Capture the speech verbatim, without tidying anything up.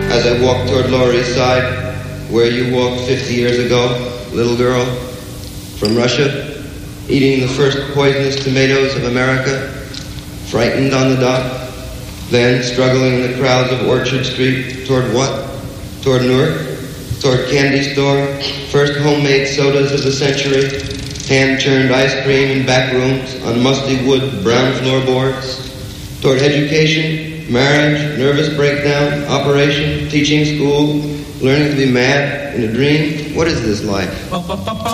as I walk toward Lower East Side, where you walked fifty years ago, little girl, from Russia, eating the first poisonous tomatoes of America, frightened on the dock, then struggling in the crowds of Orchard Street toward what? Toward Newark? Toward candy store, first homemade sodas of the century, hand-churned ice cream in back rooms on musty wood brown floorboards, toward education, marriage, nervous breakdown, operation, teaching school, learning to be mad in a dream. What is this life?